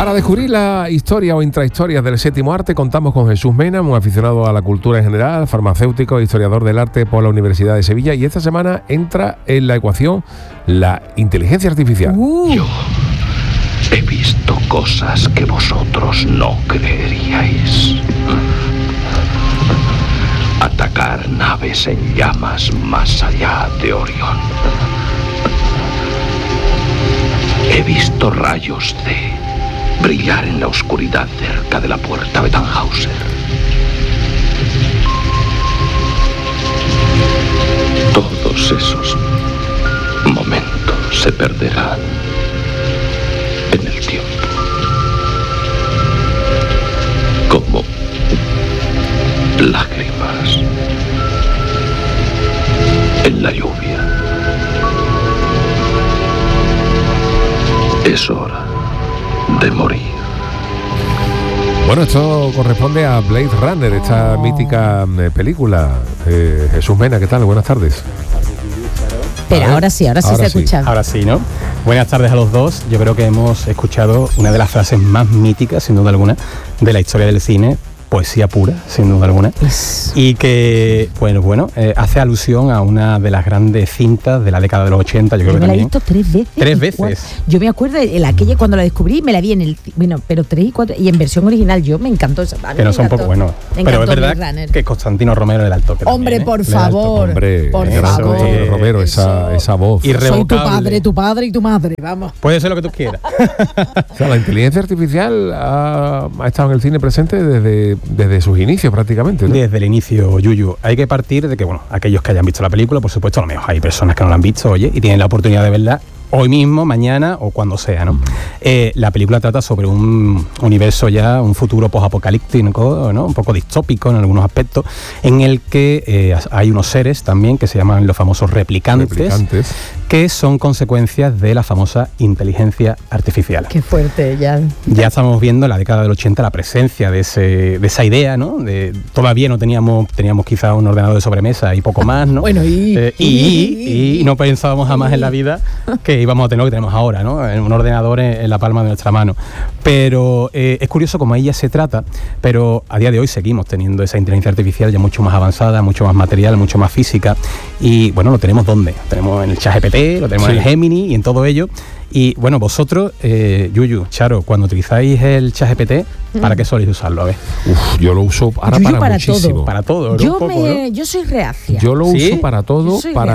Para descubrir la historia o intrahistorias del séptimo arte, contamos con Jesús Mena, un aficionado a la cultura en general, farmacéutico e historiador del arte por la Universidad de Sevilla, y esta semana entra en la ecuación la inteligencia artificial. Yo he visto cosas que vosotros no creeríais. Atacar naves en llamas más allá de Orión. He visto rayos de brillar en la oscuridad cerca de la puerta de Tannhäuser. Todos esos momentos se perderán en el tiempo. Como lágrimas en la lluvia. Es hora de morir. Bueno, esto corresponde a Blade Runner, esta mítica película. Jesús Mena, ¿qué tal? Buenas tardes. Pero ahora sí se escucha. Ahora sí, ¿no? Buenas tardes a los dos. Yo creo que hemos escuchado una de las frases más míticas, sin duda alguna, de la historia del cine. Poesía pura, sin duda alguna. Y que, hace alusión a una de las grandes cintas de la década de los 80, yo creo que también. Me la he visto 3 veces. 3 veces. Yo me acuerdo de aquella cuando la descubrí, me la vi en el... Bueno, pero 3 y 4... Y en versión original, yo me encantó esa. Que no son poco buenos. Pero es verdad que Constantino Romero era el toque. Hombre, también, por favor. Hombre, por favor. Romero, esa voz. Soy tu padre y tu madre, vamos. Puede ser lo que tú quieras. O sea, la inteligencia artificial ha estado en el cine presente desde sus inicios prácticamente, ¿no? Desde el inicio, Yuyu. Hay que partir de que, aquellos que hayan visto la película, por supuesto, a lo mejor hay personas que no la han visto, y tienen la oportunidad de verla hoy mismo, mañana o cuando sea, ¿no? La película trata sobre un universo ya, un futuro posapocalíptico, ¿no? Un poco distópico en algunos aspectos, en el que hay unos seres también que se llaman los famosos replicantes, que son consecuencias de la famosa inteligencia artificial. Qué fuerte, ya. Ya estamos viendo en la década del 80 la presencia de esa idea, ¿no? Todavía no teníamos quizá un ordenador de sobremesa y poco más, ¿no? Bueno, y no pensábamos jamás en la vida que íbamos a tener lo que tenemos ahora, ¿no? Un ordenador en la palma de nuestra mano. Pero es curioso cómo ahí ya se trata, pero a día de hoy seguimos teniendo esa inteligencia artificial ya mucho más avanzada, mucho más material, mucho más física. Y bueno, lo tenemos ¿dónde? Lo tenemos en el ChatGPT, lo tenemos en el Gemini y en todo ello. Y bueno, vosotros, Yuyu, Charo, cuando utilizáis el ChatGPT, ¿para qué soléis usarlo? A ver. Yo lo uso para muchísimo. Todo. Para todo, ¿no? Yo soy reacia. Yo lo uso para todo,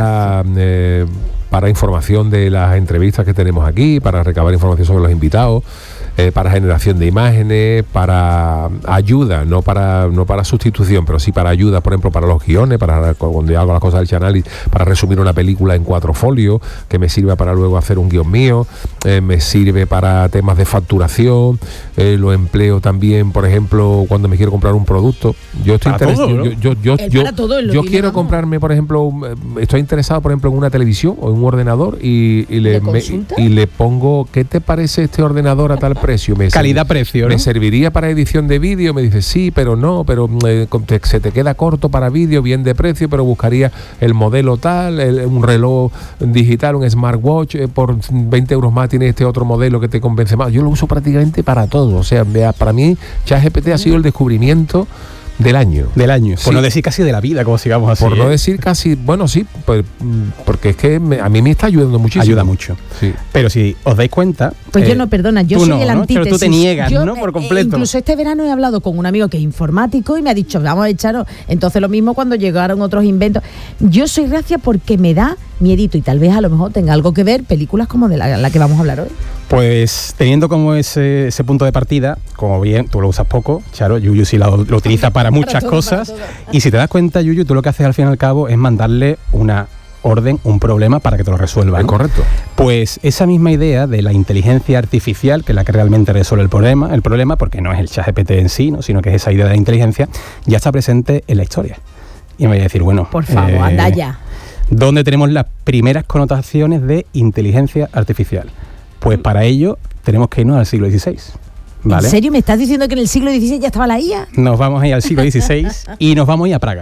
para información de las entrevistas que tenemos aquí, para recabar información sobre los invitados, para generación de imágenes, para ayuda, no para sustitución, pero sí para ayuda, por ejemplo, para los guiones, para cuando yo hago las cosas del Chanalis, para resumir una película en 4 folios, que me sirva para luego hacer un guión mío, me sirve para temas de facturación, lo empleo también, por ejemplo, cuando me quiero comprar un producto. Yo estoy yo quiero comprarme, por ejemplo, estoy interesado, por ejemplo, en una televisión o en un ordenador y le pongo, ¿qué te parece este ordenador a tal precio? Calidad-precio, ¿no? ¿Me serviría para edición de vídeo? Me dice, sí, pero no, pero se te queda corto para vídeo, bien de precio, pero buscaría el modelo tal, un reloj digital, un smartwatch, por 20 euros más tiene este otro modelo que te convence más. Yo lo uso prácticamente para todo. O sea, para mí, ChatGPT ha sido el descubrimiento del año. Por no decir casi de la vida, como sigamos así. Por no decir casi, bueno, sí, pues, porque es que a mí me está ayudando muchísimo. Ayuda mucho. Sí. Pero si os dais cuenta... Pues yo no, perdona, yo soy el antítesis. Pero tú te niegas, ¿no? Por completo. Incluso este verano he hablado con un amigo que es informático y me ha dicho, vamos a echarnos... Entonces lo mismo cuando llegaron otros inventos. Yo soy reacia porque me da miedito y tal vez a lo mejor tenga algo que ver películas como de la que vamos a hablar hoy. Pues teniendo como ese punto de partida, como bien, tú lo usas poco, Charo, Yuyu sí lo utiliza para muchas cosas. Y si te das cuenta, Yuyu, tú lo que haces al fin y al cabo es mandarle una orden, un problema para que te lo resuelva, ¿no? Correcto. Pues esa misma idea de la inteligencia artificial, que es la que realmente resuelve el problema, porque no es el ChatGPT en sí, ¿no? Sino que es esa idea de la inteligencia, ya está presente en la historia. Y me voy a decir, bueno... Por favor, anda ya. ¿Dónde tenemos las primeras connotaciones de inteligencia artificial? Pues para ello tenemos que irnos al siglo XVI. ¿Vale? ¿En serio me estás diciendo que en el siglo XVI ya estaba la IA? Nos vamos a ir al siglo XVI y nos vamos a ir a Praga.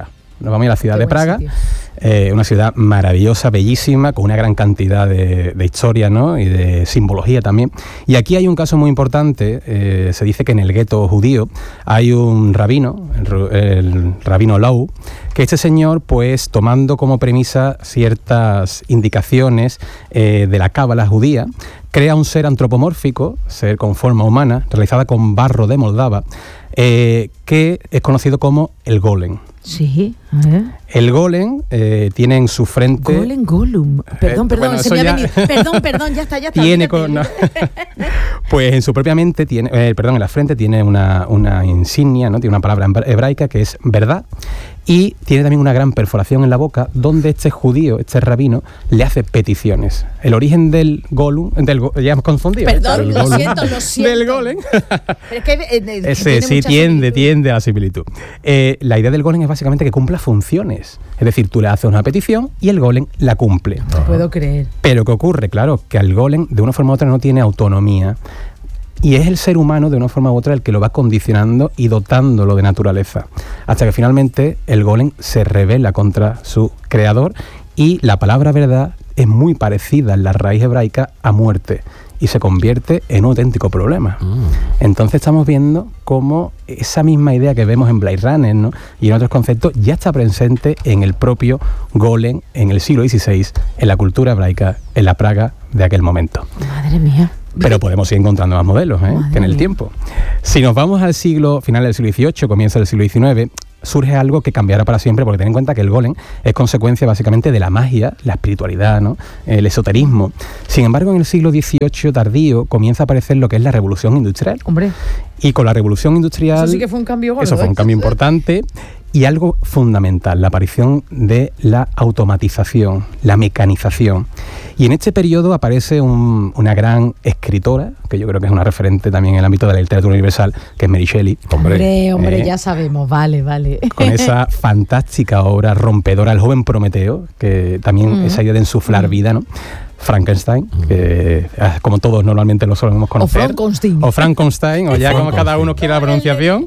nos vamos a ir a la ciudad Qué de buen Praga. sitio. Una ciudad maravillosa, bellísima, con una gran cantidad de historia, ¿no? Y de simbología también. Y aquí hay un caso muy importante. Se dice que en el gueto judío hay un rabino, el rabino Lau, que este señor, pues tomando como premisa ciertas indicaciones de la cábala judía, crea un ser antropomórfico, ser con forma humana, realizada con barro de Moldava, que es conocido como el golem. Sí, a ver. El golem tiene en su frente... Gollum. Perdón, bueno, se eso me ha ya- venido. Perdón, ya está. Tiene fíjate. pues en su propia mente tiene, en la frente tiene una insignia, ¿no? Tiene una palabra hebraica que es verdad, y tiene también una gran perforación en la boca donde este judío, este rabino, le hace peticiones. El origen del golem, ya hemos confundido. Perdón, Del lo golem. siento. Del golem. Pero es que, Ese sí tiende a la similitud. La idea del golem es básicamente que cumpla funciones. Es decir, tú le haces una petición y el golem la cumple. No puedo creer. Pero ¿qué ocurre? Claro, que al golem de una forma u otra no tiene autonomía. Y es el ser humano de una forma u otra el que lo va condicionando y dotándolo de naturaleza. Hasta que finalmente el golem se rebela contra su creador y la palabra verdad es muy parecida en la raíz hebraica a muerte y se convierte en un auténtico problema. Entonces estamos viendo cómo esa misma idea que vemos en Blade Runner, ¿no? Y en otros conceptos ya está presente en el propio golem en el siglo XVI, en la cultura hebraica, en la Praga de aquel momento. Madre mía. Pero podemos ir encontrando más modelos, que en el mía. tiempo. Si nos vamos al final del siglo XVIII, comienzo del siglo XIX, surge algo que cambiará para siempre, porque ten en cuenta que el golem es consecuencia básicamente de la magia, la espiritualidad, ¿no? El esoterismo. Sin embargo, en el siglo XVIII tardío comienza a aparecer lo que es la revolución industrial. Hombre, Y con la revolución industrial... eso sí que fue un cambio gordo. Eso fue un cambio importante y algo fundamental, la aparición de la automatización, la mecanización. Y en este periodo aparece una gran escritora, que yo creo que es una referente también en el ámbito de la literatura universal, que es Mary Shelley. Hombre, ya sabemos, vale. Con esa fantástica obra rompedora, El joven Prometeo, que también esa idea de ensuflar vida, ¿no? Frankenstein, que como todos normalmente lo solemos conocer. O Frankenstein, o ya como cada uno quiera la pronunciación.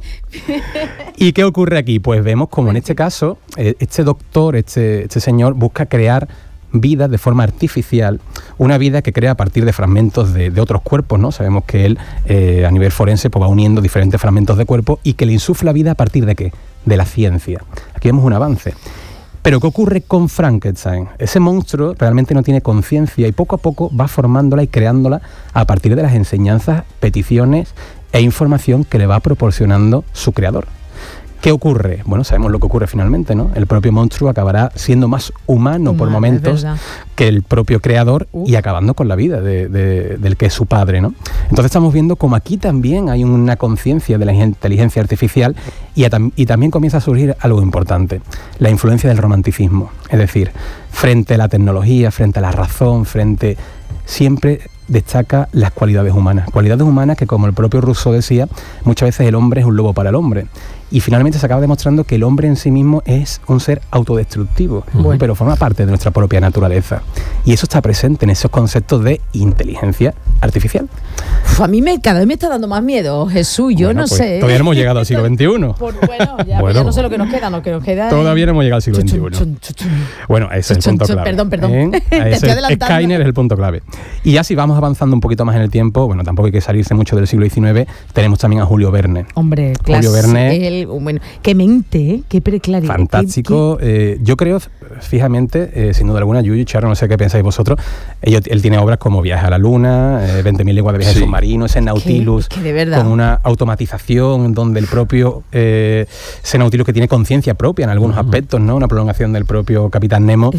¿Y qué ocurre aquí? Pues vemos como en este caso, este doctor, este señor, busca crear vida de forma artificial, una vida que crea a partir de fragmentos de otros cuerpos, ¿no? Sabemos que él, a nivel forense, pues va uniendo diferentes fragmentos de cuerpo y que le insufla vida a partir de ¿qué? De la ciencia. Aquí vemos un avance. Pero ¿qué ocurre con Frankenstein? Ese monstruo realmente no tiene conciencia y poco a poco va formándola y creándola a partir de las enseñanzas, peticiones e información que le va proporcionando su creador. ¿Qué ocurre? Bueno, sabemos lo que ocurre finalmente, ¿no? El propio monstruo acabará siendo más humano por momentos que el propio creador y acabando con la vida del que es su padre, ¿no? Entonces estamos viendo como aquí también hay una conciencia de la inteligencia artificial y también comienza a surgir algo importante, la influencia del romanticismo. Es decir, frente a la tecnología, frente a la razón, siempre destaca las cualidades humanas que, como el propio Rousseau decía, muchas veces el hombre es un lobo para el hombre. Y finalmente se acaba demostrando que el hombre en sí mismo es un ser autodestructivo, pero forma parte de nuestra propia naturaleza. Y eso está presente en esos conceptos de inteligencia artificial. A mí cada vez me está dando más miedo, Jesús, yo no sé. Todavía no hemos llegado al siglo XXI. Ya no sé lo que nos queda, Todavía no hemos llegado al siglo XXI. Bueno, ese es el punto clave. Perdón. Te estoy adelantando. Skynet es el punto clave. Y ya si vamos avanzando un poquito más en el tiempo, bueno, tampoco hay que salirse mucho del siglo XIX, tenemos también a Julio Verne. Hombre, Julio Verne. Bueno, qué mente, qué preclaridad. Fantástico. Yo creo, fijamente, sin duda alguna, Yuyu, Charo, no sé qué pensáis vosotros, él tiene obras como Viaje a la Luna, 20.000 leguas de viaje submarino, ese Nautilus, que de verdad, con una automatización donde el propio ese Nautilus que tiene conciencia propia en algunos aspectos, ¿no? Una prolongación del propio Capitán Nemo,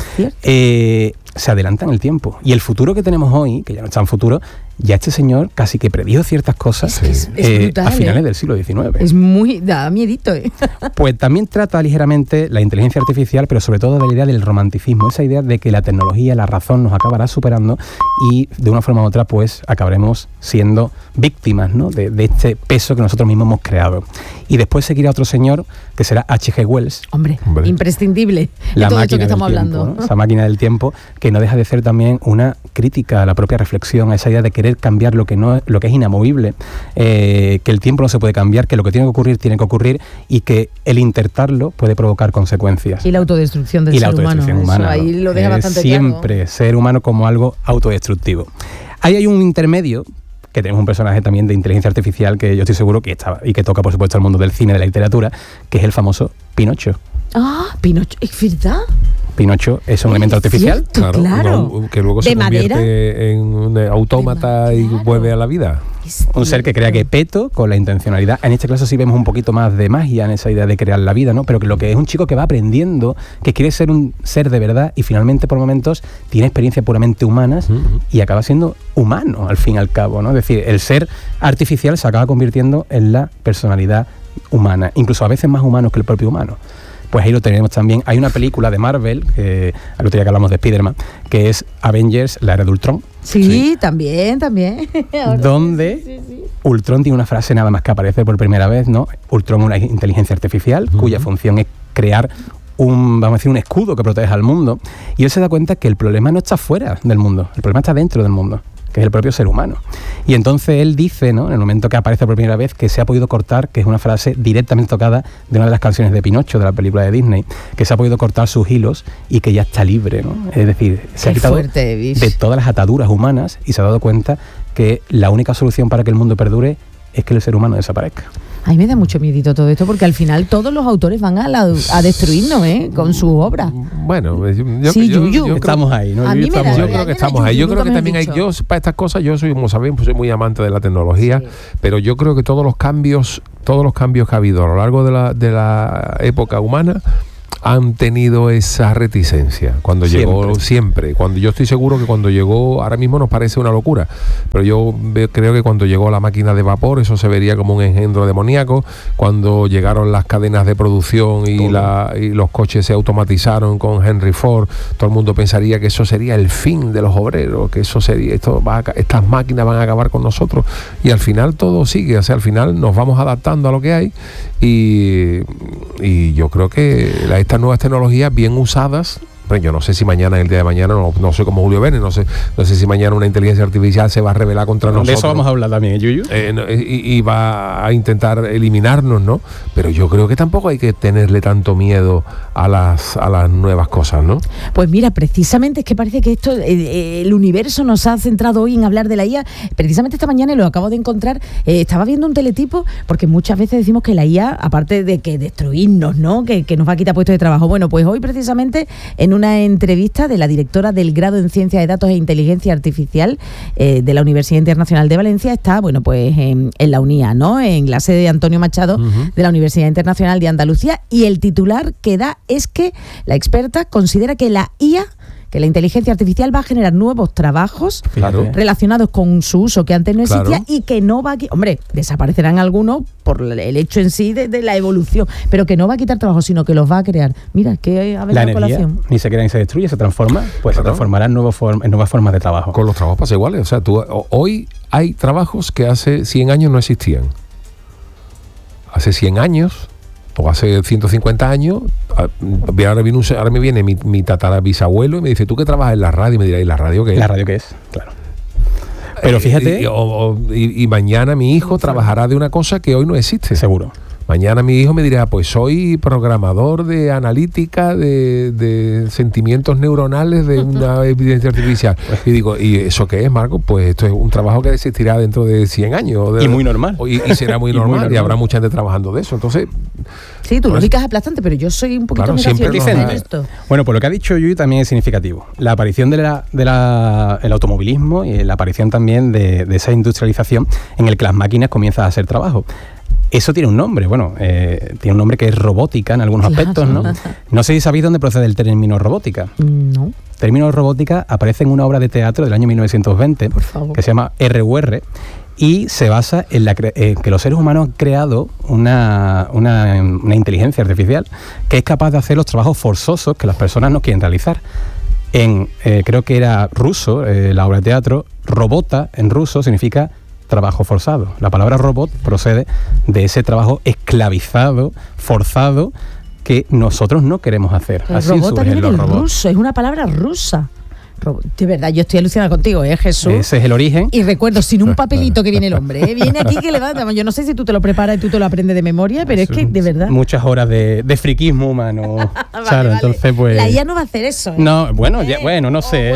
se adelanta en el tiempo. Y el futuro que tenemos hoy, que ya no es tan futuro, ya este señor casi que predijo ciertas cosas es brutal, a finales del siglo XIX. Es muy... da miedito, Pues también trata ligeramente la inteligencia artificial, pero sobre todo de la idea del romanticismo, esa idea de que la tecnología, la razón nos acabará superando y de una forma u otra pues acabaremos siendo víctimas, ¿no? de este peso que nosotros mismos hemos creado. Y después seguirá otro señor que será H.G. Wells. Hombre, imprescindible la de todo máquina esto que estamos del tiempo, hablando. ¿no? Esa máquina del tiempo que no deja de ser también una crítica, a la propia reflexión, a esa idea de querer cambiar lo que es inamovible, que el tiempo no se puede cambiar, que lo que tiene que ocurrir y que el intentarlo puede provocar consecuencias. Y la autodestrucción del ser humano. Humana, eso ahí lo deja bastante siempre claro. Ser humano como algo autodestructivo. Ahí hay un intermedio, que tenemos un personaje también de inteligencia artificial que yo estoy seguro que está y que toca, por supuesto, al mundo del cine, de la literatura, que es el famoso Pinocho. Ah, Pinocho, ¿es verdad? Pinocho es un elemento artificial. Cierto, claro. Que luego ¿De se madera? convierte en un autómata y vuelve a la vida. Un ser que crea Gepetto con la intencionalidad. En este caso sí vemos un poquito más de magia en esa idea de crear la vida, ¿no? Pero que lo que es un chico que va aprendiendo, que quiere ser un ser de verdad y finalmente por momentos tiene experiencias puramente humanas y acaba siendo humano al fin y al cabo, ¿no? Es decir, el ser artificial se acaba convirtiendo en la personalidad humana, incluso a veces más humano que el propio humano. Pues ahí lo tenemos también. Hay una película de Marvel, el otro día que hablamos de Spider-Man, que es Avengers, la era de Ultron. Sí, también. Donde Ultron tiene una frase nada más que aparece por primera vez, ¿no? Ultron es una inteligencia artificial cuya función es crear un escudo que proteja al mundo. Y él se da cuenta que el problema no está fuera del mundo, el problema está dentro del mundo, que es el propio ser humano. Y entonces él dice, ¿no?, en el momento que aparece por primera vez, que se ha podido cortar, que es una frase directamente tocada de una de las canciones de Pinocho, de la película de Disney, que se ha podido cortar sus hilos y que ya está libre, ¿no? Es decir, se ha quitado de todas las ataduras humanas y se ha dado cuenta que la única solución para que el mundo perdure es que el ser humano desaparezca. A mí me da mucho miedito todo esto, porque al final todos los autores van a destruirnos, con sus obras. Bueno, yo estamos ahí, ¿no? Yo creo que estamos ahí. Yo creo que también yo para estas cosas, yo soy, como sabéis, soy muy amante de la tecnología, pero yo creo que todos los cambios que ha habido a lo largo de la época humana han tenido esa reticencia. Cuando llegó siempre, cuando yo estoy seguro que cuando llegó, ahora mismo nos parece una locura, pero yo creo que cuando llegó la máquina de vapor, eso se vería como un engendro demoníaco. Cuando llegaron las cadenas de producción y los coches se automatizaron con Henry Ford, todo el mundo pensaría que eso sería el fin de los obreros, que eso sería, estas máquinas van a acabar con nosotros, y al final todo sigue, o sea, al final nos vamos adaptando a lo que hay, y yo creo que estas nuevas tecnologías bien usadas, bueno, yo no sé si mañana, el día de mañana, no soy como Julio Verne, no sé si mañana una inteligencia artificial se va a rebelar contra nosotros. De eso vamos a hablar también, Yuyu. Y va a intentar eliminarnos, ¿no? Pero yo creo que tampoco hay que tenerle tanto miedo a las nuevas cosas, ¿no? Pues mira, precisamente es que parece que esto, el universo nos ha centrado hoy en hablar de la IA. Precisamente esta mañana, y lo acabo de encontrar, estaba viendo un teletipo, porque muchas veces decimos que la IA, aparte de que destruirnos, ¿no?, que nos va a quitar puestos de trabajo. Bueno, pues hoy precisamente en una entrevista de la directora del grado en Ciencia de Datos e Inteligencia Artificial de la Universidad Internacional de Valencia, está, bueno, pues en la UNIA, ¿no?, en la sede de Antonio Machado de la Universidad Internacional de Andalucía, y el titular que da es que la experta considera que la IA, que la inteligencia artificial va a generar nuevos trabajos relacionados con su uso que antes no existía, y que no va a... Hombre, desaparecerán algunos por el hecho en sí de la evolución, pero que no va a quitar trabajo, sino que los va a crear. Mira, que a ver la energía ni se crea ni se destruye, se transforma, pues se transformará en nuevas formas de trabajo. Con los trabajos pasa iguales. O sea, hoy hay trabajos que hace 100 años no existían. Hace 100 años... o hace 150 años, ahora me viene mi tatarabisabuelo y me dice, ¿tú qué trabajas en la radio? Y me dirá, ¿y la radio qué es? ¿La radio qué es? Claro. Pero fíjate... Y mañana mi hijo trabajará de una cosa que hoy no existe. Seguro. Mañana mi hijo me dirá, pues soy programador de analítica de sentimientos neuronales de una evidencia artificial. Y digo, ¿y eso qué es, Marco? Pues esto es un trabajo que existirá dentro de 100 años. Y muy normal. Y será muy normal, y habrá mucha gente trabajando de eso. Entonces... Sí, tu lógica es aplastante, pero yo soy un poquito siempre de esto. Bueno, pues lo que ha dicho Yuyu también es significativo. La aparición del automovilismo y la aparición también de esa industrialización en el que las máquinas comienzan a hacer trabajo. Eso tiene un nombre, tiene un nombre que es robótica en algunos aspectos, ¿no? No sé si sabéis dónde procede el término robótica. No. El término robótica aparece en una obra de teatro del año 1920 que se llama RUR, y se basa en que los seres humanos han creado una inteligencia artificial que es capaz de hacer los trabajos forzosos que las personas no quieren realizar. Creo que era ruso, la obra de teatro, robota en ruso significa trabajo forzado. La palabra robot procede de ese trabajo esclavizado, forzado, que nosotros no queremos hacer. El así robot surgen los robots. Ruso, es una palabra rusa. De verdad, yo estoy alucinada contigo, Jesús. Ese es el origen. Y recuerdo, sin un papelito que viene el hombre, viene aquí que levanta. Yo no sé si tú te lo preparas y tú te lo aprendes de memoria, pero es que, de verdad... Muchas horas de friquismo humano. Vale, claro, entonces pues... La IA no va a hacer eso, ¿eh? No, bueno, no sé.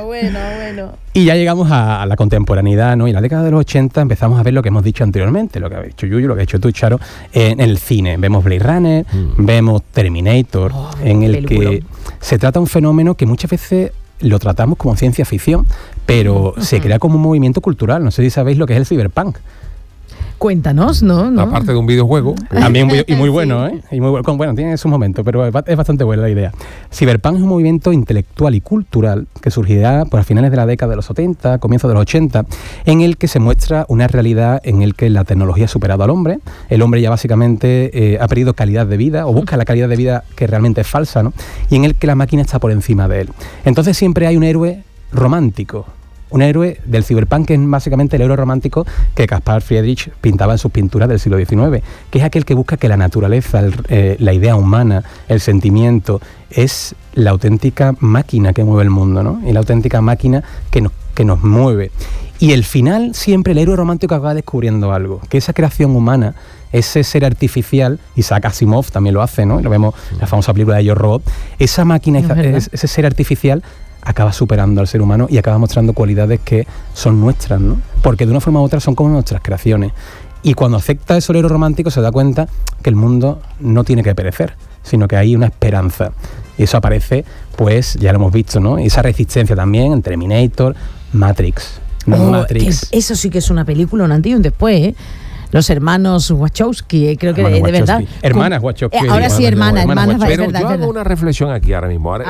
Bueno. Y ya llegamos a la contemporaneidad, ¿no? Y en la década de los 80 empezamos a ver lo que hemos dicho anteriormente, lo que ha dicho Yuyu, lo que ha dicho tú, Charo, en el cine. Vemos Blade Runner, vemos Terminator, en el que se trata un fenómeno que muchas veces lo tratamos como ciencia ficción, pero se crea como un movimiento cultural. No sé si sabéis lo que es el cyberpunk. Cuéntanos, ¿no? Aparte de un videojuego. También y muy bueno, ¿eh? Y muy bueno, tiene su momento, pero es bastante buena la idea. Cyberpunk es un movimiento intelectual y cultural que surgirá a finales de la década de los 70, comienzos de los 80, en el que se muestra una realidad en el que la tecnología ha superado al hombre. El hombre ya básicamente ha perdido calidad de vida, o busca la calidad de vida que realmente es falsa, ¿no? Y en el que la máquina está por encima de él. Entonces siempre hay un héroe romántico. Un héroe del cyberpunk que es básicamente el héroe romántico que Caspar Friedrich pintaba en sus pinturas del siglo XIX, que es aquel que busca que la naturaleza, la idea humana, el sentimiento, es la auténtica máquina que mueve el mundo, ¿no? Y la auténtica máquina que nos mueve. Y el final, siempre el héroe romántico acaba descubriendo algo, que esa creación humana, ese ser artificial, Isaac Asimov también lo hace, ¿no? Y lo vemos en la famosa película de Yo Robot, esa máquina, ese ser artificial acaba superando al ser humano y acaba mostrando cualidades que son nuestras, ¿no? Porque de una forma u otra son como nuestras creaciones. Y cuando acepta eso el héroe romántico se da cuenta que el mundo no tiene que perecer, sino que hay una esperanza. Y eso aparece, pues, ya lo hemos visto, ¿no? Y esa resistencia también en Terminator, Matrix. Matrix. Eso sí que es una película, un antes y un después, ¿eh? Los hermanos Wachowski, creo que de verdad. Hermanas Wachowski. Ahora sí, hermanas, Pero verdad, yo hago una reflexión aquí ahora mismo. Ahora,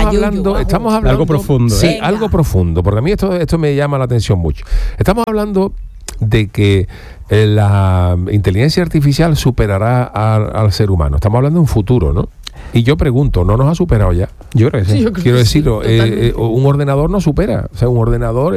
estamos hablando algo profundo. Sí, algo profundo, porque a mí esto me llama la atención mucho. Estamos hablando de que la inteligencia artificial superará al ser humano. Estamos hablando de un futuro, ¿no? Y yo pregunto, ¿no nos ha superado ya? Yo creo que sí. Quiero decirlo, un ordenador no supera. O sea, un ordenador,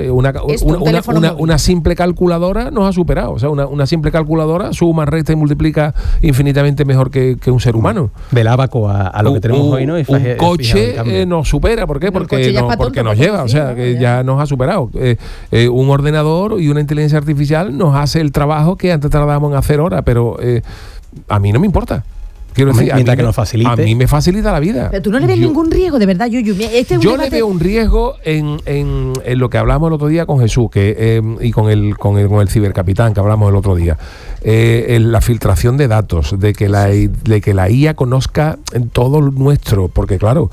una simple calculadora nos ha superado. O sea, una simple calculadora suma, resta y multiplica infinitamente mejor que un ser humano. Del abaco a lo que tenemos hoy, ¿no? Un coche nos supera. ¿Por qué? Porque nos lleva. O sea, que ya nos ha superado. Un ordenador y una inteligencia artificial nos hace el trabajo que antes tardábamos en hacer ahora, pero a mí no me importa. Quiero decir, mientras que nos facilite. A mí me facilita la vida. Pero tú no le ves ningún riesgo, de verdad, Yuyu. Yo le veo un riesgo en lo que hablamos el otro día con Jesús y con el cibercapitán que hablamos el otro día. La filtración de datos, de que la IA conozca todo nuestro, porque claro,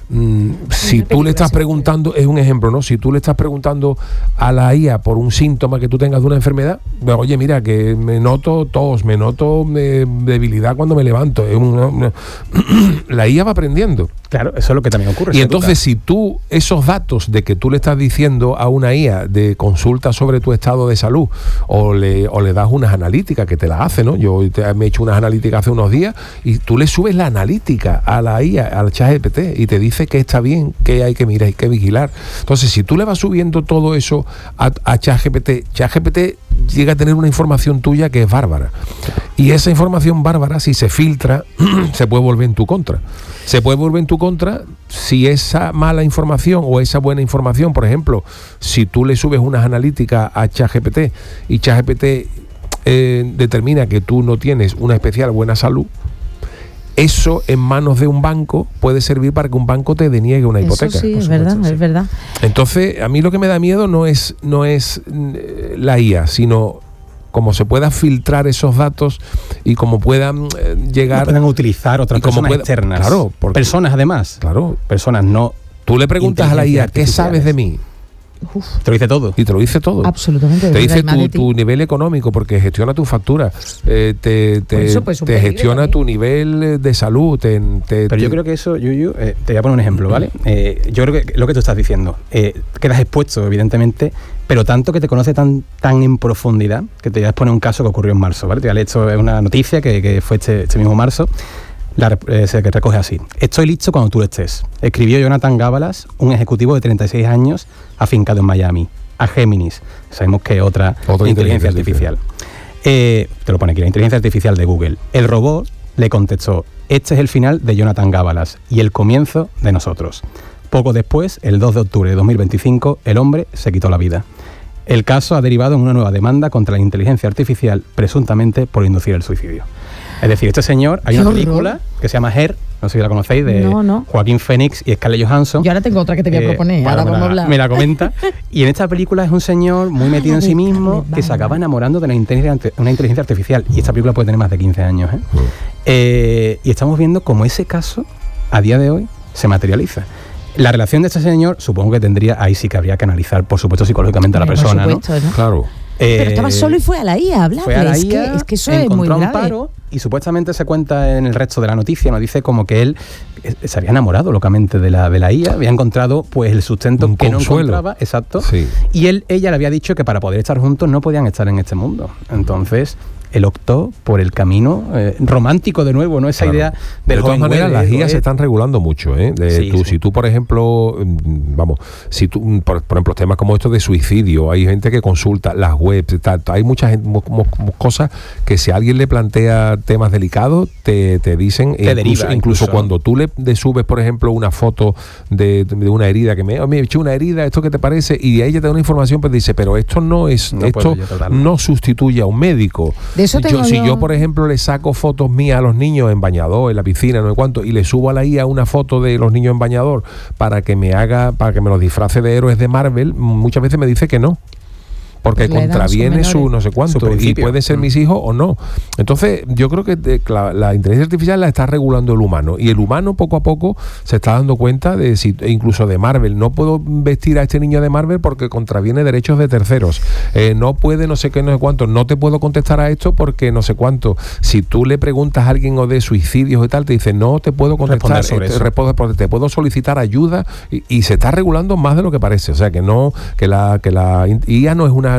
si tú le estás preguntando, es un ejemplo, ¿no? Si tú le estás preguntando a la IA por un síntoma que tú tengas de una enfermedad, oye, mira, que me noto tos, me noto debilidad cuando me levanto. La IA va aprendiendo. Claro, eso es lo que también ocurre. Y entonces, si tú, esos datos de que tú le estás diciendo a una IA de consulta sobre tu estado de salud, o le das unas analíticas que te las hace, ¿no? Yo me he hecho unas analíticas hace unos días y tú le subes la analítica a la IA, al ChatGPT, y te dice que está bien, que hay que mirar, hay que vigilar. Entonces, si tú le vas subiendo todo eso a ChatGPT, ChatGPT llega a tener una información tuya que es bárbara. Y esa información bárbara, si se filtra, se puede volver en tu contra. Se puede volver en tu contra si esa mala información o esa buena información, por ejemplo, si tú le subes unas analíticas a ChatGPT y ChatGPT determina que tú no tienes una especial buena salud, eso en manos de un banco puede servir para que un banco te deniegue una hipoteca. Eso sí, es verdad, sí. Es verdad. Entonces, a mí lo que me da miedo no es la IA, sino cómo se pueda filtrar esos datos y cómo puedan llegar... Puedan utilizar otras personas externas. Claro. Personas, además. Claro. Personas no... Tú le preguntas a la IA, ¿qué sabes de mí? Te lo dice todo. Y te lo dice todo. Absolutamente. Te dice tu nivel económico, porque gestiona tu factura, te gestiona tu nivel de salud. Pero yo creo que eso, Yuyu, te voy a poner un ejemplo, ¿vale? Yo creo que lo que tú estás diciendo, quedas expuesto, evidentemente, pero tanto que te conoce tan en profundidad, que te voy a exponer un caso que ocurrió en marzo, ¿vale? Te voy a leer, esto es una noticia que fue este mismo marzo. Se recoge así: estoy listo cuando tú lo estés. Escribió Jonathan Gábalas, un ejecutivo de 36 años afincado en Miami, a Géminis. Sabemos que otra inteligencia artificial. Te lo pone aquí, la inteligencia artificial de Google. El robot le contestó: este es el final de Jonathan Gábalas y el comienzo de nosotros. Poco después, el 2 de octubre de 2025, el hombre se quitó la vida. El caso ha derivado en una nueva demanda contra la inteligencia artificial, presuntamente por inducir el suicidio. Es decir, este señor, hay una película que se llama Her, no sé si la conocéis, de Joaquín Phoenix y Scarlett Johansson. Yo ahora tengo otra que te voy a proponer, ahora vamos a hablar. Me la comenta. Y en esta película es un señor muy metido en sí mismo que se acaba enamorando de una inteligencia artificial. Y esta película puede tener más de 15 años. Y estamos viendo cómo ese caso, a día de hoy, se materializa. La relación de este señor, supongo que tendría, ahí sí que habría que analizar, por supuesto, psicológicamente a la persona, por supuesto, ¿no? Claro. Pero estaba solo y fue a la IA a hablar. Fue a la IA, es que eso es muy grave. Amparo, y supuestamente se cuenta en el resto de la noticia, nos dice como que él se había enamorado locamente de la IA, había encontrado pues el sustento que no encontraba, exacto, sí. Y ella le había dicho que para poder estar juntos no podían estar en este mundo. Entonces él optó por el camino romántico de nuevo, ¿no? Esa idea del de todas maneras, las guías se están regulando mucho, ¿eh? Sí. Si tú, por ejemplo, si tú, por ejemplo, temas como estos de suicidio, hay gente que consulta las webs, hay muchas cosas que si alguien le plantea temas delicados, te dicen, incluso cuando tú le subes, por ejemplo, una foto de una herida, que me he hecho una herida, ¿esto qué te parece? Y ella te da una información, pues dice, pero esto no sustituye a un médico. Si yo, por ejemplo, le saco fotos mías a los niños en bañador, en la piscina, no sé cuánto, y le subo a la IA una foto de los niños en bañador para que me los disfrace de héroes de Marvel, muchas veces me dice que no. Porque pues contraviene su no sé cuánto, y puede ser mis hijos o no. Entonces yo creo que la inteligencia artificial la está regulando el humano, y el humano poco a poco se está dando cuenta de incluso de Marvel, no puedo vestir a este niño de Marvel porque contraviene derechos de terceros, no puede no sé qué, no sé cuánto, no te puedo contestar a esto porque no sé cuánto. Si tú le preguntas a alguien o de suicidios y tal, te dice no te puedo contestar, te puedo solicitar ayuda, y se está regulando más de lo que parece. O sea que la IA no es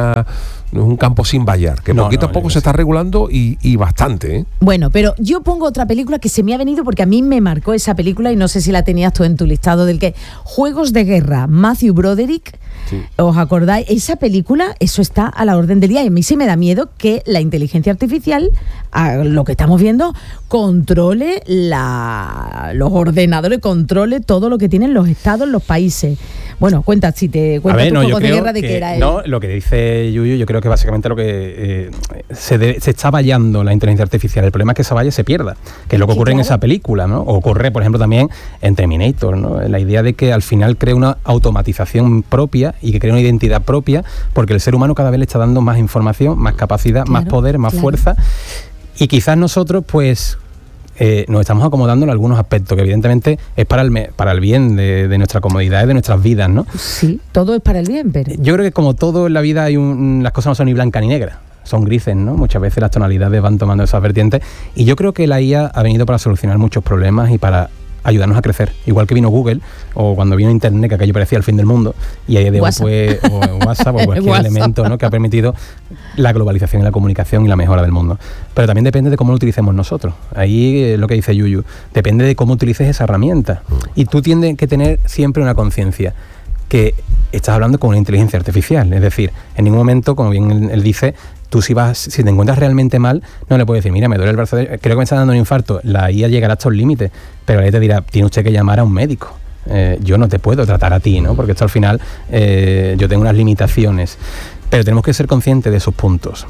un campo sin vallar, que poquito a poco se está regulando y bastante, ¿eh? Bueno, pero yo pongo otra película que se me ha venido porque a mí me marcó esa película y no sé si la tenías tú en tu listado, del que Juegos de Guerra, Matthew Broderick. Sí. ¿Os acordáis? Esa película, eso está a la orden del día, y a mí sí me da miedo que la inteligencia artificial, a lo que estamos viendo, controle los ordenadores, controle todo lo que tienen los estados, los países. Bueno, cuenta tu Juegos de Guerra de que era él. No, lo que dice Yuyu, yo creo que básicamente lo que se está vallando la inteligencia artificial. El problema es que esa valla se pierda, que es lo que ocurre en esa película, ¿no? O ocurre, por ejemplo, también en Terminator, ¿no? La idea de que al final crea una automatización propia y que crea una identidad propia, porque el ser humano cada vez le está dando más información, más capacidad, más poder, más fuerza, y quizás nosotros, pues, nos estamos acomodando en algunos aspectos que evidentemente es para el bien de nuestra comodidad y de nuestras vidas, ¿no? Sí, todo es para el bien, pero yo creo que como todo en la vida las cosas no son ni blancas ni negras, son grises, ¿no? Muchas veces las tonalidades van tomando esas vertientes, y yo creo que la IA ha venido para solucionar muchos problemas y para ayudarnos a crecer, igual que vino Google o cuando vino Internet, que aquello parecía el fin del mundo, y ahí de hoy pues, o WhatsApp o cualquier elemento, ¿no? Que ha permitido la globalización y la comunicación y la mejora del mundo. Pero también depende de cómo lo utilicemos nosotros. Ahí lo que dice Yuyu, depende de cómo utilices esa herramienta, y tú tienes que tener siempre una conciencia que estás hablando con una inteligencia artificial, es decir, en ningún momento, como bien él dice, tú si te encuentras realmente mal, no le puedes decir, mira, me duele el brazo, creo que me está dando un infarto. La IA llegará hasta un límite, pero él te dirá, tiene usted que llamar a un médico. Yo no te puedo tratar a ti, ¿no? Porque esto al final, yo tengo unas limitaciones. Pero tenemos que ser conscientes de esos puntos.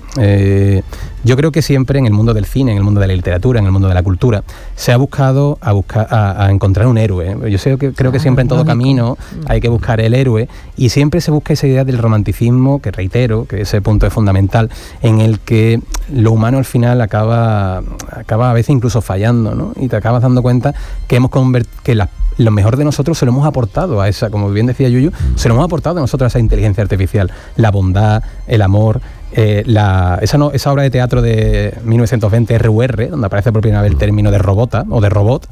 Yo creo que siempre en el mundo del cine, en el mundo de la literatura, en el mundo de la cultura, se ha buscado a encontrar un héroe. Yo creo que siempre en todo camino hay que buscar el héroe, y siempre se busca esa idea del romanticismo, que reitero, que ese punto es fundamental, en el que lo humano al final acaba a veces incluso fallando, ¿no? Y te acabas dando cuenta que lo mejor de nosotros se lo hemos aportado a esa, como bien decía Yuyu, se lo hemos aportado a nosotros a esa inteligencia artificial, la bondad, el amor, esa obra de teatro de 1920, RUR, donde aparece por primera vez el término de robota o de robot,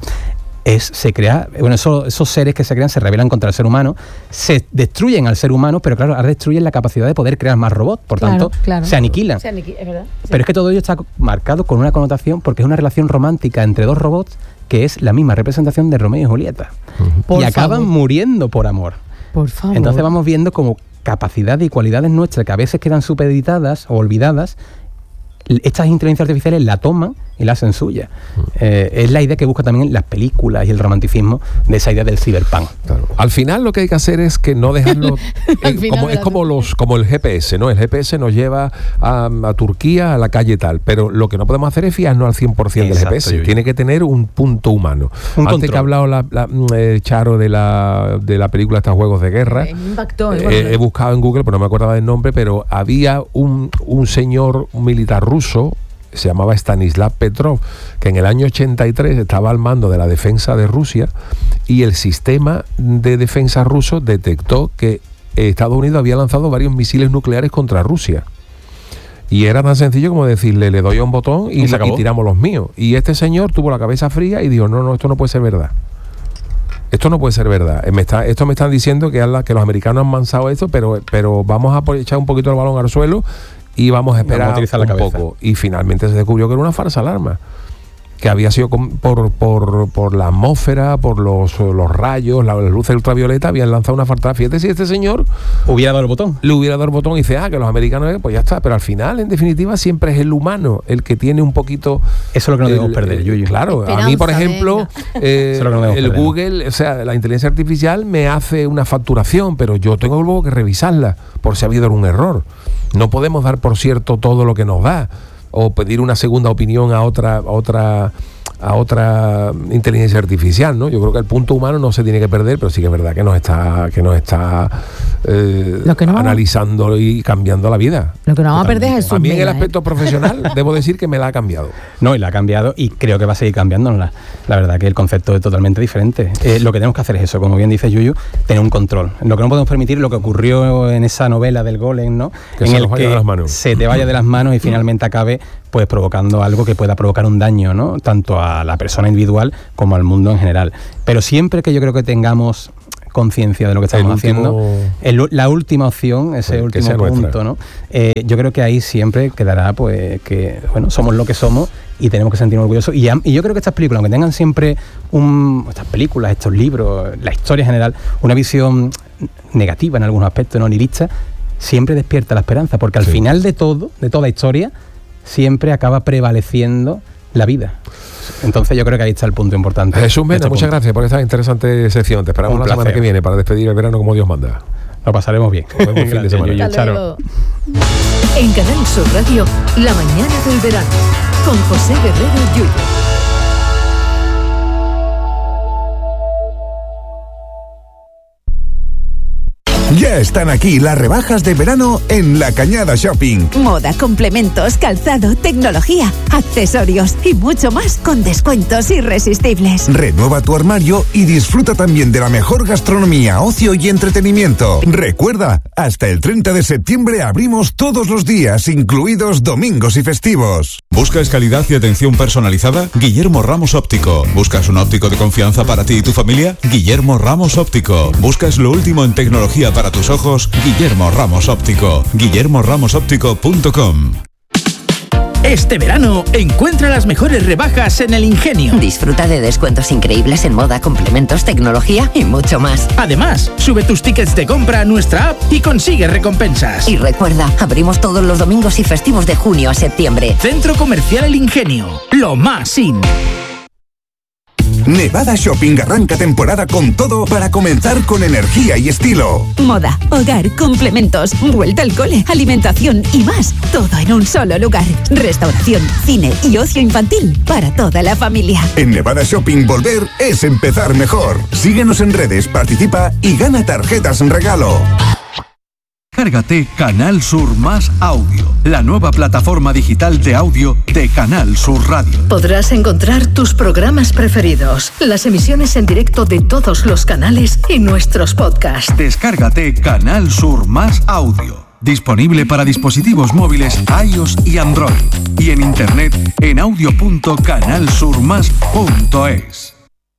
esos seres que se crean se rebelan contra el ser humano, se destruyen al ser humano, pero claro, ahora destruyen la capacidad de poder crear más robots, por tanto, se aniquilan. Es verdad, sí. Pero es que todo ello está marcado con una connotación, porque es una relación romántica entre dos robots que es la misma representación de Romeo y Julieta. Y acaban muriendo por amor. Por favor. Entonces vamos viendo como capacidades y cualidades nuestras que a veces quedan supeditadas o olvidadas, estas inteligencias artificiales la toman y la hacen suya. Es la idea que busca también las películas y el romanticismo de esa idea del cyberpunk. Claro. Al final lo que hay que hacer es que no dejarlo como el GPS, ¿no? El GPS nos lleva a Turquía, a la calle tal, pero lo que no podemos hacer es fiarnos al 100% del GPS. Tiene que tener un punto humano. Antes que ha hablado Charo de la película estos Juegos de Guerra, he buscado en Google, pero no me acordaba del nombre, pero había un señor, un militar ruso, se llamaba Stanislav Petrov, que en el año 83 estaba al mando de la defensa de Rusia, y el sistema de defensa ruso detectó que Estados Unidos había lanzado varios misiles nucleares contra Rusia. Y era tan sencillo como decirle, le doy a un botón y tiramos los míos. Y este señor tuvo la cabeza fría y dijo, no, esto no puede ser verdad. Esto no puede ser verdad. Esto me están diciendo que los americanos han lanzado esto, pero vamos a echar un poquito el balón al suelo y vamos a esperar un poco. Y finalmente se descubrió que era una falsa alarma, que había sido por la atmósfera, por los rayos, las luces ultravioleta, habían lanzado una falsa. Fíjate si este señor hubiera dado el botón. Le hubiera dado el botón y dice, que los americanos, pues ya está. Pero al final, en definitiva, siempre es el humano el que tiene un poquito... Eso es lo que no debemos perder, Yuyu. Claro, a mí, por ejemplo, el Google, o sea, la inteligencia artificial me hace una facturación, pero yo tengo luego que revisarla por si ha habido algún error. No podemos dar por cierto todo lo que nos da, o pedir una segunda opinión a otra inteligencia artificial, ¿no? Yo creo que el punto humano no se tiene que perder, pero sí que es verdad que nos está analizando y cambiando la vida. Lo que no vamos a perder es a mí en el aspecto profesional debo decir que me la ha cambiado. No, y la ha cambiado y creo que va a seguir cambiándola. La verdad que el concepto es totalmente diferente. Lo que tenemos que hacer es eso, como bien dice Yuyu, tener un control. Lo que no podemos permitir lo que ocurrió en esa novela del Golem, ¿no? Que en el que se te vaya de las manos y finalmente acabe pues provocando algo que pueda provocar un daño, ¿no? Tanto a la persona individual como al mundo en general. Pero siempre que yo creo que tengamos conciencia de lo que estamos haciendo, la última opción, ese último punto, ¿no? Yo creo que ahí siempre quedará pues que, bueno, somos lo que somos y tenemos que sentirnos orgullosos. Y yo creo que estas películas, aunque tengan siempre estas películas, estos libros, la historia en general, una visión negativa en algunos aspectos, no nihilista, siempre despierta la esperanza, porque al final de toda historia, siempre acaba prevaleciendo la vida. Entonces yo creo que ahí está el punto importante. Jesús Mena, muchas gracias por esta interesante sección. Te esperamos la semana que viene para despedir el verano como Dios manda. Lo pasaremos bien. Buen fin de semana. En Canal Sur Radio, La Mañana del Verano, con José Guerrero Yuyu. Ya están aquí las rebajas de verano en La Cañada Shopping. Moda, complementos, calzado, tecnología, accesorios y mucho más con descuentos irresistibles. Renueva tu armario y disfruta también de la mejor gastronomía, ocio y entretenimiento. Recuerda, hasta el 30 de septiembre abrimos todos los días, incluidos domingos y festivos. ¿Buscas calidad y atención personalizada? Guillermo Ramos Óptico. ¿Buscas un óptico de confianza para ti y tu familia? Guillermo Ramos Óptico. ¿Buscas lo último en tecnología para tus ojos? Guillermo Ramos Óptico. guillermoramosoptico.com. Este verano encuentra las mejores rebajas en El Ingenio. Disfruta de descuentos increíbles en moda, complementos, tecnología y mucho más. Además, sube tus tickets de compra a nuestra app y consigue recompensas. Y recuerda, abrimos todos los domingos y festivos de junio a septiembre. Centro Comercial El Ingenio, lo más in. Nevada Shopping arranca temporada con todo para comenzar con energía y estilo. Moda, hogar, complementos, vuelta al cole, alimentación y más. Todo en un solo lugar. Restauración, cine y ocio infantil para toda la familia. En Nevada Shopping volver es empezar mejor. Síguenos en redes, participa y gana tarjetas en regalo. Cárgate Canal Sur Más Audio, la nueva plataforma digital de audio de Canal Sur Radio. Podrás encontrar tus programas preferidos, las emisiones en directo de todos los canales y nuestros podcasts. Descárgate Canal Sur Más Audio. Disponible para dispositivos móviles iOS y Android. Y en internet en audio.canalsurmas.es.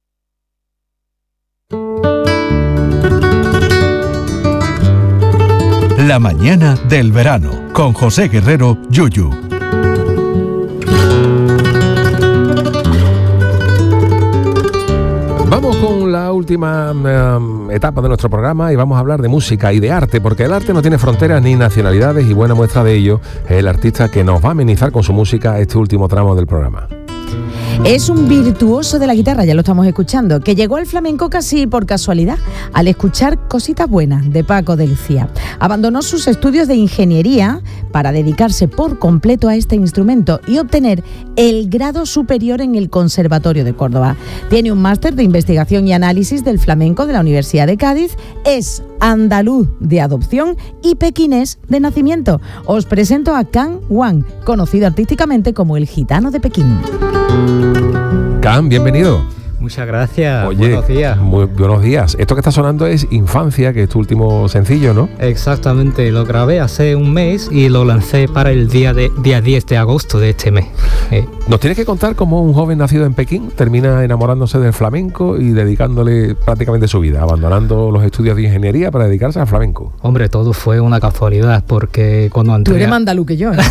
La mañana del verano, con José Guerrero Yuyu. Vamos con la última etapa de nuestro programa y vamos a hablar de música y de arte, porque el arte no tiene fronteras ni nacionalidades y buena muestra de ello es el artista que nos va a amenizar con su música este último tramo del programa. Es un virtuoso de la guitarra, ya lo estamos escuchando, que llegó al flamenco casi por casualidad, al escuchar Cositas Buenas de Paco de Lucía. Abandonó sus estudios de ingeniería para dedicarse por completo a este instrumento y obtener el grado superior en el Conservatorio de Córdoba. Tiene un máster de investigación y análisis del flamenco de la Universidad de Cádiz, es andaluz de adopción y pequinés de nacimiento. Os presento a Can Wang, conocido artísticamente como el Gitano de Pekín. Can, bienvenido. Muchas gracias. Oye, buenos días. Muy buenos días. Esto que está sonando es Infancia, que es tu último sencillo, ¿no? Exactamente, lo grabé hace un mes y lo lancé para el día 10 de agosto de este mes. Nos tienes que contar cómo un joven nacido en Pekín termina enamorándose del flamenco y dedicándole prácticamente su vida, abandonando los estudios de ingeniería para dedicarse al flamenco. Hombre, todo fue una casualidad porque cuando entré... Tú eres más andaluz que yo, ¿eh?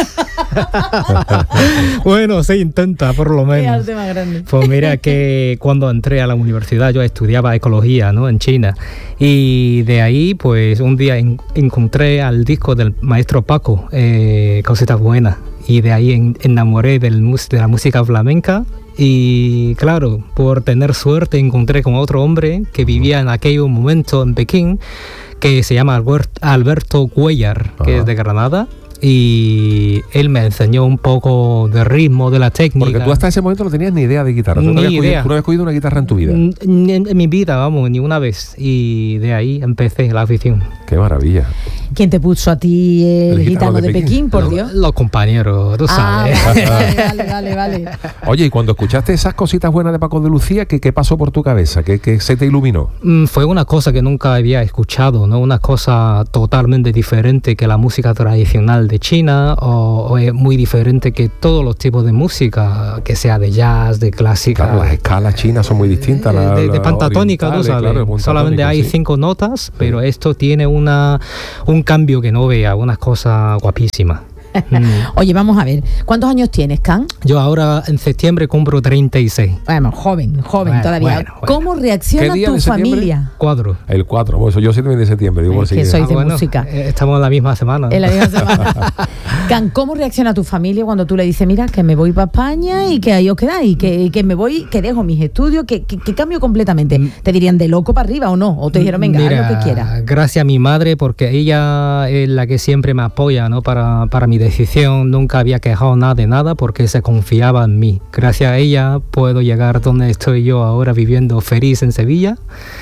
Bueno, se intenta por lo menos. Qué arte más grande. Pues mira que cuando entré a la universidad yo estudiaba ecología, ¿no? En China, y de ahí pues un día encontré al disco del maestro Paco, Cositas Buenas, y de ahí enamoré de la música flamenca. Y claro, por tener suerte encontré con otro hombre que vivía en aquel momento en Pekín, que se llama Alberto Cuellar, que es de Granada. Y él me enseñó un poco de ritmo, de la técnica. Porque tú hasta ese momento no tenías ni idea de guitarra. Tú no habías cogido una guitarra en tu vida. En mi vida, vamos, ni una vez. Y de ahí empecé la afición. ¡Qué maravilla! ¿Quién te puso a ti el Gitano de Pekín, por Dios? Los compañeros, tú sabes. Vale. Oye, y cuando escuchaste esas Cositas Buenas de Paco de Lucía, ¿qué pasó por tu cabeza? ¿Qué se te iluminó? Fue una cosa que nunca había escuchado, ¿no? Una cosa totalmente diferente que la música tradicional de China, o es muy diferente que todos los tipos de música, que sea de jazz, de clásica. Claro, las escalas chinas son muy distintas. De pentatónica, tú sabes. Claro, solamente hay 5 notas, pero esto tiene un cambio que no vea, una cosa guapísima. Oye, vamos a ver, ¿cuántos años tienes, Can? Yo ahora en septiembre cumplo 36. Bueno, joven todavía. Bueno. ¿Cómo reacciona tu familia? 4. El 4, bueno, yo 7 de septiembre. Digo, es que soy de música. Estamos en la misma semana, ¿no? En la misma semana. Can, ¿cómo reacciona tu familia cuando tú le dices, mira, que me voy para España y que ahí os quedáis, que me voy, que dejo mis estudios, que cambio completamente? ¿Te dirían de loco para arriba o no? ¿O te dijeron, venga, haz lo que quieras? Gracias a mi madre, porque ella es la que siempre me apoya, ¿no? Para mi decisión. Nunca había quejado nada de nada porque se confiaba en mí. Gracias a ella puedo llegar donde estoy yo ahora, viviendo feliz en Sevilla,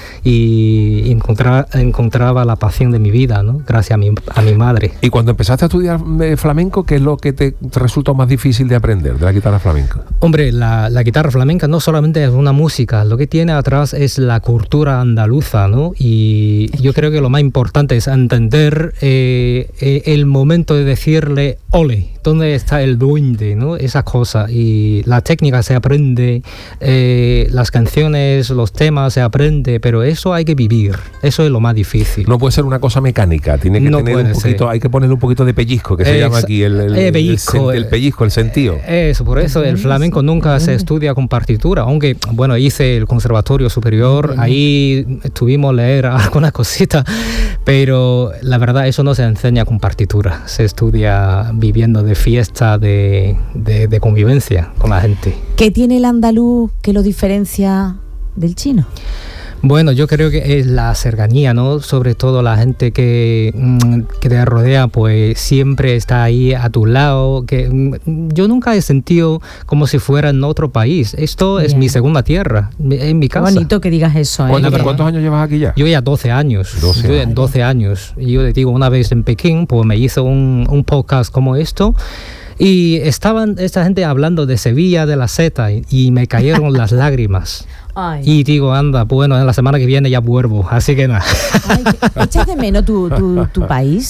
y encontraba la pasión de mi vida, ¿no? Gracias a mi madre. Y cuando empezaste a estudiar flamenco, ¿qué es lo que te resultó más difícil de aprender de la guitarra flamenca? Hombre, la guitarra flamenca no solamente es una música, lo que tiene atrás es la cultura andaluza, ¿no? Y yo creo que lo más importante es entender el momento de decirle ole, dónde está el duende, ¿no? Esas cosas. Y la técnica se aprende, las canciones, los temas se aprende, pero eso hay que vivir. Eso es lo más difícil. No puede ser una cosa mecánica, tiene que tener un poquito, hay que ponerle un poquito de pellizco, que se llama aquí el pellizco, el sentido. Eso, por eso el flamenco nunca se estudia con partitura, aunque, bueno, hice el Conservatorio Superior, ahí estuvimos leer algunas cositas, pero la verdad eso no se enseña con partitura, se estudia viviendo de fiesta, de convivencia con la gente. ¿Qué tiene el andaluz que lo diferencia del chino? Bueno, yo creo que es la cercanía, ¿no? Sobre todo la gente que te rodea, pues siempre está ahí a tu lado. Que yo nunca he sentido como si fuera en otro país. Esto es mi segunda tierra, en mi casa. Qué bonito que digas eso. ¿Cuántos años llevas aquí ya? Yo ya 12 años. 12 años. Y yo te digo, una vez en Pekín, pues me hizo un podcast como esto. Y estaban esta gente hablando de Sevilla, de la Seta, y me cayeron las lágrimas. Ay. Y digo, anda, bueno, en la semana que viene ya vuelvo, así que nada. ¿Echas de menos tu país?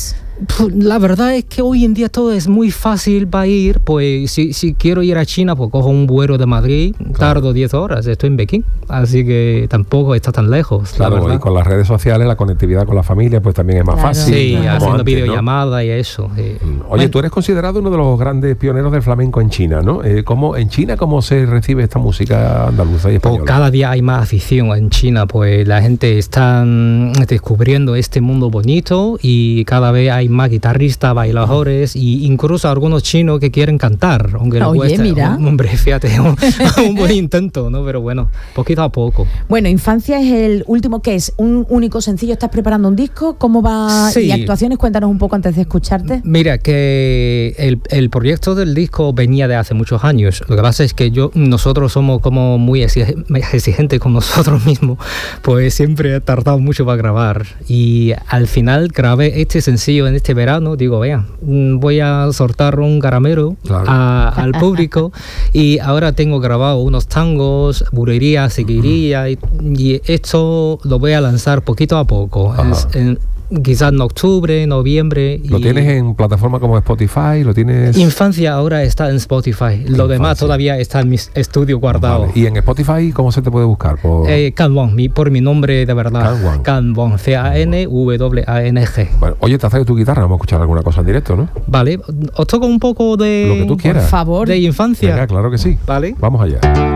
La verdad es que hoy en día todo es muy fácil para ir. Pues si quiero ir a China, pues cojo un vuelo de Madrid, tardo 10 horas, estoy en Pekín. Así que tampoco está tan lejos. Claro, y con las redes sociales, la conectividad con la familia, pues también es más fácil. Sí, haciendo antes, videollamadas, ¿no? Y eso. Oye, bueno, tú eres considerado uno de los grandes pioneros del flamenco en China, ¿no? En China, ¿cómo se recibe esta música andaluza y española? Pues cada día hay más afición en China, pues la gente está descubriendo este mundo bonito y cada vez hay más guitarristas, bailadores e incluso algunos chinos que quieren cantar, aunque no cuesta. Mira. Hombre, fíjate, un buen intento, ¿no? Pero bueno, poquito a poco. Bueno, Infancia es el último, que es un único sencillo. ¿Estás preparando un disco? ¿Cómo va? Sí. ¿Y actuaciones? Cuéntanos un poco antes de escucharte. Mira, que el proyecto del disco venía de hace muchos años. Lo que pasa es que nosotros somos como muy exigentes con nosotros mismos, pues siempre he tardado mucho para grabar. Y al final grabé este sencillo en este verano. Digo, vea, voy a soltar un caramelo al público. Y ahora tengo grabado unos tangos, bulería, seguiría, y esto lo voy a lanzar poquito a poco. Quizás en octubre, noviembre. ¿Lo tienes en plataforma como Spotify? ¿Lo tienes? Infancia ahora está en Spotify. Lo demás todavía está en mi estudio guardado. Vale. ¿Y en Spotify cómo se te puede buscar? Can Wang, por mi nombre de verdad. Can Wang, Canwang. Bueno, oye, te has traído tu guitarra, vamos a escuchar alguna cosa en directo, ¿no? Vale, os toco un poco de... Lo que tú quieras. Por favor. De Infancia. Venga, claro que sí. Vale. Vamos allá.